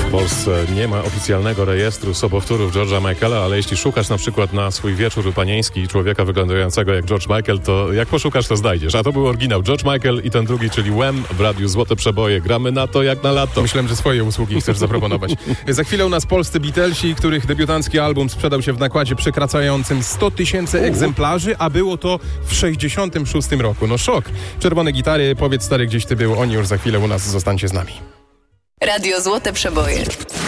W Polsce nie ma oficjalnego rejestru sobowtórów George'a Michaela, ale jeśli szukasz na przykład na swój wieczór panieński człowieka wyglądającego jak George Michael, to jak poszukasz, to znajdziesz. A to był oryginał George Michael i ten drugi, czyli Wham w radiu Złote Przeboje. Gramy na to jak na lato. Myślałem, że swoje usługi chcesz zaproponować. Za chwilę u nas polscy Beatlesi, których debiutancki album sprzedał się w nakładzie przekraczającym 100 000 egzemplarzy, a było to w 66 roku. No szok. Czerwone gitary, powiedz stary, gdzieś ty był, oni już za chwilę u nas, zostańcie z nami. Radio Złote Przeboje.